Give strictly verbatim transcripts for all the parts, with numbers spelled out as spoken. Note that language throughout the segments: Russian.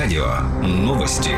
радио новости.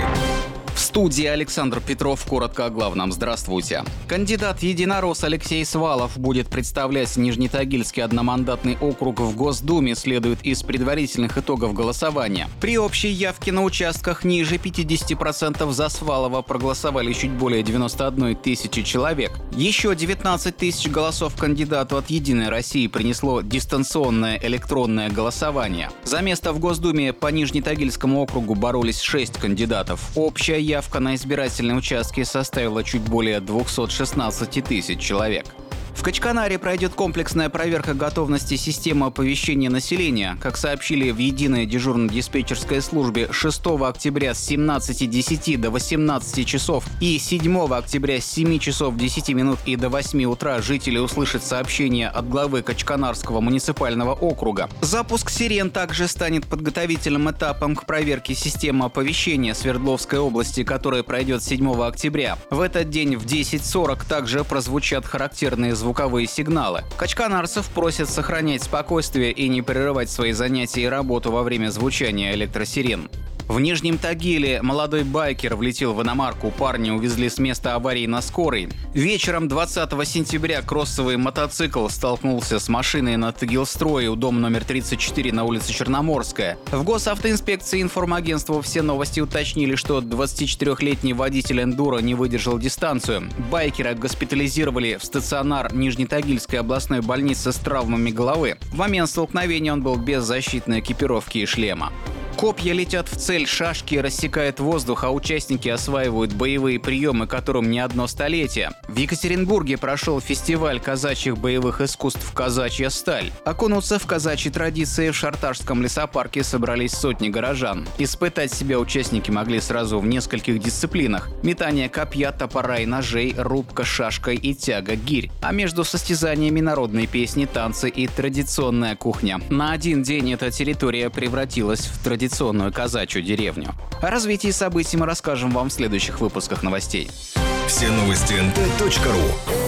В студии Александр Петров. Коротко о главном. Здравствуйте. Кандидат единорос Алексей Свалов будет представлять Нижнетагильский одномандатный округ в Госдуме, следует из предварительных итогов голосования. При общей явке на участках ниже пятьдесят процентов за Свалова проголосовали чуть более девяносто одной тысячи человек. Еще девятнадцать тысяч голосов кандидату от «Единой России» принесло дистанционное электронное голосование. За место в Госдуме по Нижнетагильскому округу боролись шесть кандидатов. Общая явка на избирательные участки составила чуть более двести шестнадцать тысяч человек. В Качканаре пройдет комплексная проверка готовности системы оповещения населения. Как сообщили в единой дежурно-диспетчерской службе, шестого октября с семнадцати десяти до восемнадцати часов и седьмого октября с семи часов десяти минут и до восьми утра жители услышат сообщение от главы Качканарского муниципального округа. Запуск сирен также станет подготовительным этапом к проверке системы оповещения Свердловской области, которая пройдет седьмого октября. В этот день в десять сорок также прозвучат характерные звуки. Звуковые сигналы. Качканарцев просят сохранять спокойствие и не прерывать свои занятия и работу во время звучания электросирен. В Нижнем Тагиле молодой байкер влетел в иномарку, парня увезли с места аварии на скорой. Вечером двадцатого сентября кроссовый мотоцикл столкнулся с машиной на Тагилстрое у дома номер тридцать четыре на улице Черноморская. В госавтоинспекции информагентства «Все новости» уточнили, что двадцатичетырёхлетний водитель эндуро не выдержал дистанцию. Байкера госпитализировали в стационар Нижнетагильской областной больницы с травмами головы. В момент столкновения он был без защитной экипировки и шлема. Копья летят в цель, шашки рассекают воздух, а участники осваивают боевые приемы, которым не одно столетие. В Екатеринбурге прошел фестиваль казачьих боевых искусств «Казачья сталь». Окунуться в казачьи традиции в Шарташском лесопарке собрались сотни горожан. Испытать себя участники могли сразу в нескольких дисциплинах: метание копья, топора и ножей, рубка шашкой и тяга гирь. А между состязаниями народные песни, танцы и традиционная кухня. На один день эта территория превратилась в традиционную традиционную казачью деревню. О развитии событий мы расскажем вам в следующих выпусках новостей. Все новости эн тэ точка ру.